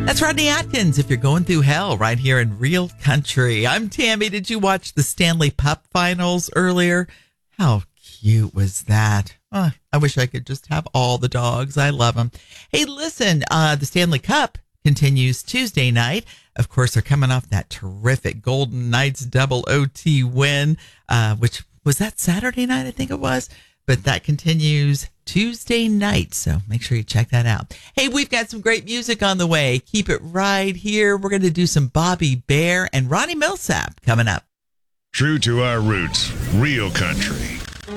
That's Rodney Atkins, If You're Going Through Hell, right here in Real Country. I'm Tammy. Did you watch the Stanley Pup Finals earlier? How cute was that? Oh, I wish I could just have all the dogs. I love them. Hey, listen, the Stanley Cup continues Tuesday night. Of course, they're coming off that terrific Golden Knights double OT win, which was that Saturday night, I think it was. But that continues Tuesday night, so make sure you check that out. Hey, we've got some great music on the way. Keep it right here. We're going to do some Bobby Bare and Ronnie Millsap coming up. True to our roots, Real Country.